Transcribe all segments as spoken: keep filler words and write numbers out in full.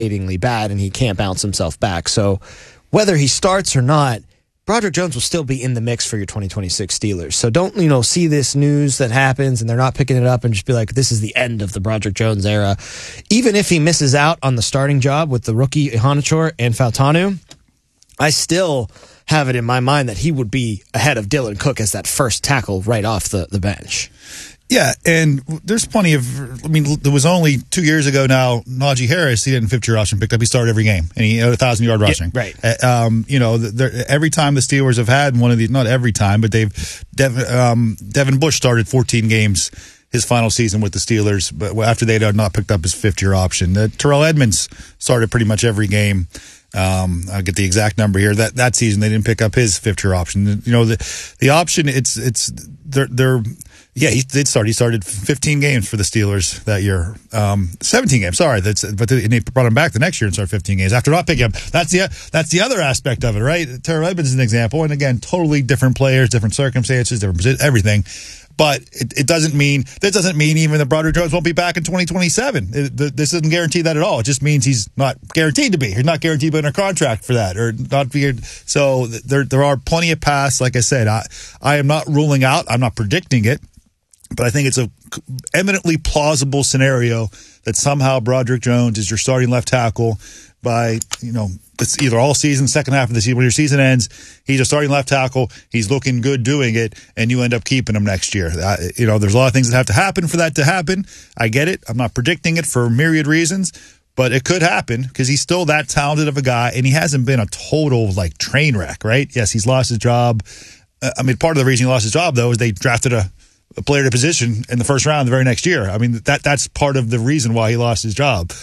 bad and he can't bounce himself back. So whether he starts or not, Broderick Jones will still be in the mix for your twenty twenty-six Steelers. So don't, you know, see this news that happens and they're not picking it up and just be like, this is the end of the Broderick Jones era. Even if he misses out on the starting job with the rookie Iheanacho and Fautanu, I still have it in my mind that he would be ahead of Dylan Cook as that first tackle right off the, the bench. Yeah, and there's plenty of, I mean, there was only two years ago now, Najee Harris, he didn't fifth-year option picked up. He started every game, and he had a thousand-yard rushing. Yeah, right. Uh, um, you know, every time the Steelers have had one of these, not every time, but they've, Devin, um, Devin Bush started fourteen games his final season with the Steelers, but after they had not picked up his fifth-year option. Uh, Terrell Edmonds started pretty much every game. Um, I'll get the exact number here. That that season, they didn't pick up his fifth-year option. You know, the the option, it's, it's, they're, they're, yeah, he did start. He started fifteen games for the Steelers that year. Um, seventeen games, sorry. That's, but they, and they brought him back the next year and started fifteen games after not picking up. That's the, that's the other aspect of it, right? Terrell Edmonds is an example. And again, totally different players, different circumstances, different everything. But it, it doesn't mean, that doesn't mean even that Broderick Jones won't be back in twenty twenty-seven. It, the, this doesn't guarantee that at all. It just means he's not guaranteed to be. He's not guaranteed to be under contract for that. or not. Be, so there there are plenty of paths. Like I said, I, I am not ruling out. I'm not predicting it. But I think it's a eminently plausible scenario that somehow Broderick Jones is your starting left tackle by, you know, it's either all season, second half of the season. When your season ends, he's a starting left tackle. He's looking good doing it, and you end up keeping him next year. Uh, you know, there's a lot of things that have to happen for that to happen. I get it. I'm not predicting it for myriad reasons, but it could happen because he's still that talented of a guy, and he hasn't been a total, like, train wreck, right? Yes, he's lost his job. Uh, I mean, part of the reason he lost his job, though, is they drafted a a player to position in the first round the very next year. I mean, that that's part of the reason why he lost his job.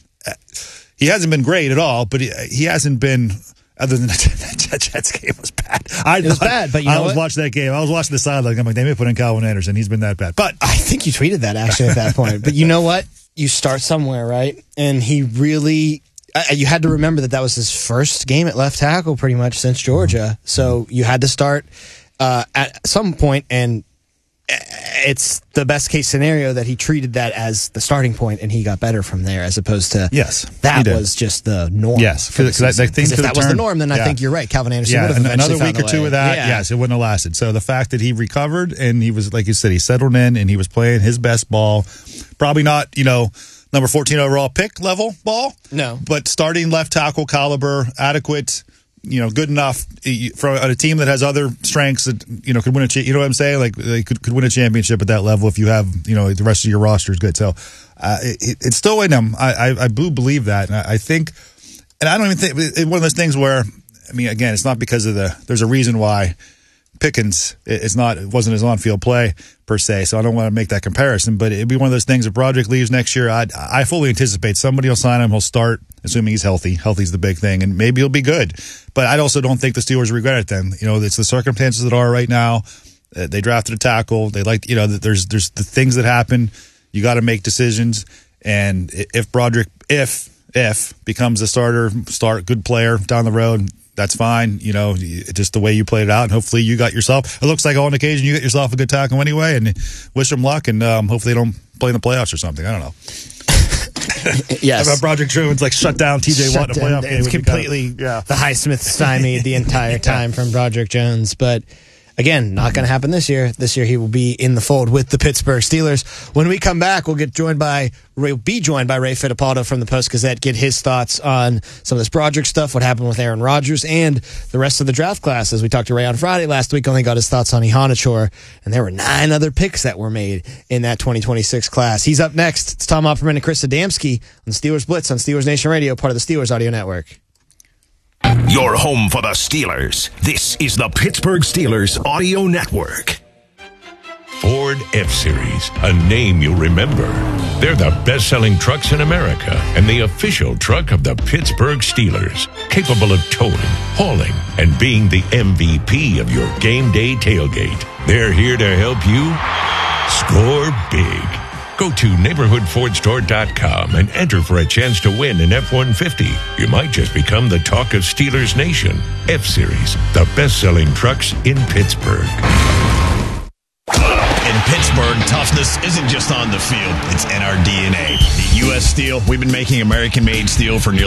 He hasn't been great at all, but he, he hasn't been, other than that, that Jets game was bad. I, it was bad, but you know I was what? watching that game. I was watching the sideline. I'm like, they may put in Calvin Anderson. He's been that bad. But I think you tweeted that actually at that point. But you know what? You start somewhere, right? And he really, uh, you had to remember that that was his first game at left tackle pretty much since Georgia. So you had to start uh, at some point, and it's the best case scenario that he treated that as the starting point and he got better from there, as opposed to yes, that was just the norm. Yes, because I, I think if that the was turn, the norm, then yeah. I think you're right. Calvin Anderson yeah, would have another week or two way. of that. Yeah. Yes, it wouldn't have lasted. So the fact that he recovered and he was, like you said, he settled in and he was playing his best ball, probably not, you know, number fourteen overall pick level ball. No, but starting left tackle caliber, adequate. You know, good enough for a team that has other strengths that, you know, could win a, you know what I'm saying? Like, they could, could win a championship at that level if you have, you know, the rest of your roster is good. So, uh, it, it's still in them. I, I, I do believe that. And I, I think, and I don't even think, it's one of those things where, I mean, again, it's not because of the, there's a reason why Pickens, it's not, it wasn't his on-field play per se, so I don't want to make that comparison, but it'd be one of those things. If Broderick leaves next year, I I fully anticipate somebody will sign him, he'll start, assuming he's healthy. Healthy's the big thing, and maybe he'll be good. But I also don't think the Steelers regret it then. You know, it's the circumstances that are right now. Uh, they drafted a tackle. They like, you know, there's there's the things that happen. You got to make decisions, and if Broderick, if, if becomes a starter, start good player down the road, that's fine, you know, just the way you played it out. And hopefully you got yourself, it looks like on occasion you get yourself a good tackle anyway, and wish them luck, and um, hopefully they don't play in the playoffs or something. I don't know. Yes. About Broderick Jones, like shut down T J Watt in a playoff game. It's completely kind of, yeah. the Highsmith stymied the entire time yeah. from Broderick Jones. But again, not going to happen this year. This year he will be in the fold with the Pittsburgh Steelers. When we come back, we'll get joined by we'll be joined by Ray Fittipaldo from the Post-Gazette, get his thoughts on some of this Broderick stuff, what happened with Aaron Rodgers, and the rest of the draft class. As we talked to Ray on Friday last week, only got his thoughts on Iheanacho, and there were nine other picks that were made in that twenty twenty-six class. He's up next. It's Tom Opperman and Chris Adamski on Steelers Blitz on Steelers Nation Radio, part of the Steelers Audio Network. Your home for the Steelers. This is the Pittsburgh Steelers Audio Network. Ford F-Series, a name you'll remember. They're the best-selling trucks in America and the official truck of the Pittsburgh Steelers, capable of towing, hauling, and being the M V P of your game day tailgate. They're here to help you score big. Go to neighborhood ford store dot com and enter for a chance to win an F one fifty. You might just become the talk of Steelers Nation. F-Series, the best-selling trucks in Pittsburgh. In Pittsburgh, tough toughness isn't just on the field, it's in our D N A. At U S Steel, we've been making American-made steel for nearly